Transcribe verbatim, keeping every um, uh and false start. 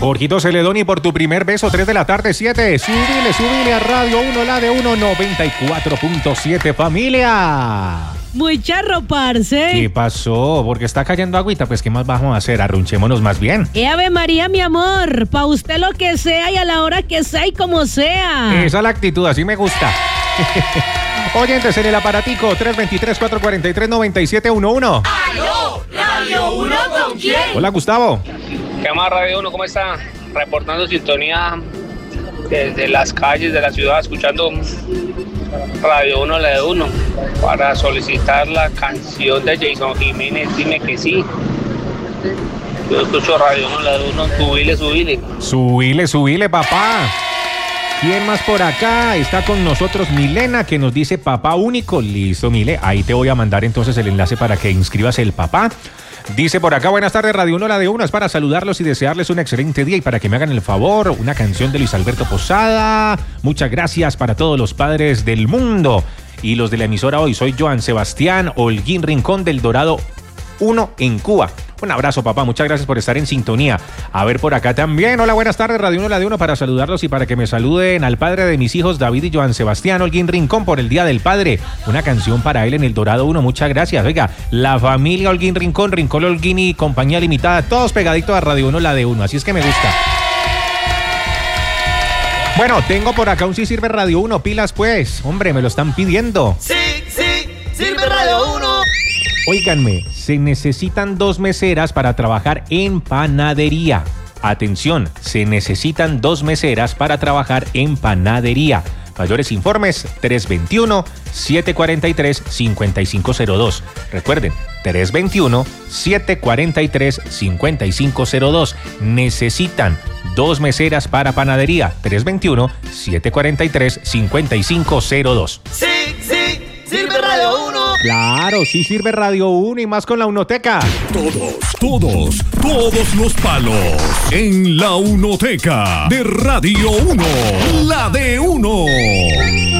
Jorgito Celedoni por tu primer beso, tres de la tarde, siete. Súbile, súbile a Radio uno, la de uno, noventa y cuatro punto siete, familia. Muy charro, parce. ¿Qué pasó? Porque está cayendo agüita, pues ¿qué más vamos a hacer? Arrunchémonos más bien. Eh, Ave María, mi amor, pa' usted lo que sea y a la hora que sea y como sea. Esa es la actitud, así me gusta. Oyentes en el aparatico, tres dos tres, cuatro cuatro tres, nueve siete uno uno. ¡Aló! ¿Radio uno con quién? Hola, Gustavo. ¿Qué más, Radio uno? ¿Cómo está? Reportando sintonía desde las calles de la ciudad, escuchando Radio uno, la de uno, para solicitar la canción de Jason Jiménez, Dime que sí. Yo escucho Radio uno, la de uno, subile, subile. Subile, subile, papá. ¿Quién más por acá? Está con nosotros Milena, que nos dice papá único. Listo, Mile, ahí te voy a mandar entonces el enlace para que inscribas el papá. Dice por acá, buenas tardes, Radio uno, la de uno, es para saludarlos y desearles un excelente día y para que me hagan el favor, una canción de Luis Alberto Posada. Muchas gracias para todos los padres del mundo y los de la emisora hoy. Soy Joan Sebastián Holguín Rincón del Dorado uno en Cuba. Un abrazo, papá, muchas gracias por estar en sintonía. A ver por acá también. Hola, buenas tardes, Radio uno, la de uno, para saludarlos y para que me saluden al padre de mis hijos, David y Joan Sebastián Holguín Rincón, por el Día del Padre. Una canción para él en el Dorado uno, muchas gracias. Oiga, la familia Holguín Rincón, Rincón Holguín y compañía limitada, todos pegaditos a Radio uno, la de uno, así es que me gusta. Bueno, tengo por acá un Sí Sirve Radio uno, pilas pues. Hombre, me lo están pidiendo. Sí, sí, sirve Radio uno. Óiganme, se necesitan dos meseras para trabajar en panadería. Atención, se necesitan dos meseras para trabajar en panadería. Mayores informes, tres dos uno, siete cuatro tres, cinco cinco cero dos. Recuerden, tres dos uno, siete cuatro tres, cinco cinco cero dos. Necesitan dos meseras para panadería. tres dos uno, siete cuatro tres, cinco cinco cero dos. Sí, sí, sirve Radio uno. Claro, sí sirve Radio uno y más con la Unoteca. Todos, todos, todos los palos en la Unoteca de Radio uno, la de uno.